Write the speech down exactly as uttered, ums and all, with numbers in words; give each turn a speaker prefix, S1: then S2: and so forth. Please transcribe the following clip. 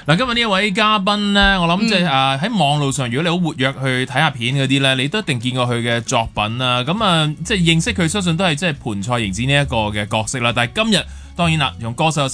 S1: 嗱，今日呢一位嘉賓咧，我諗即係誒喺網路上，如果你好活躍去睇下片嗰啲咧，你都一定見過佢嘅作品啦。咁啊，即係認識佢，相信都係即係盤菜瑩子呢一個嘅角色啦。但係今日當然啦，用歌手